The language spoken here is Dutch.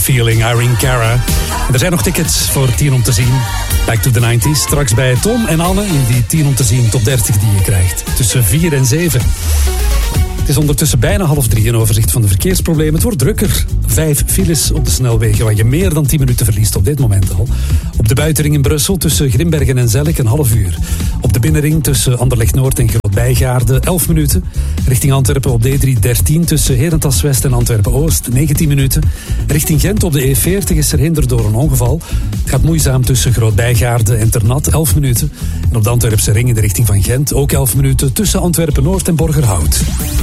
Feeling, Irene Cara. En er zijn nog tickets voor 10 om te zien. Back to the 90s. Straks bij Tom en Anne in die 10 om te zien top 30 die je krijgt. Tussen 4 en 7. Het is ondertussen bijna 2:30. Een overzicht van de verkeersproblemen. Het wordt drukker. 5 files op de snelwegen waar je meer dan 10 minuten verliest op dit moment al. Op de buitenring in Brussel tussen Grimbergen en Zellik een half uur. Op de binnenring tussen Anderlecht Noord en Groot-Bijgaarde 11 minuten. Richting Antwerpen op de E313 tussen Herentals West en Antwerpen Oost 19 minuten. Richting Gent op de E40 is verhinderd door een ongeval. Het gaat moeizaam tussen Groot-Bijgaarde en Ternat 11 minuten. En op de Antwerpse ring in de richting van Gent ook 11 minuten tussen Antwerpen Noord en Borgerhout.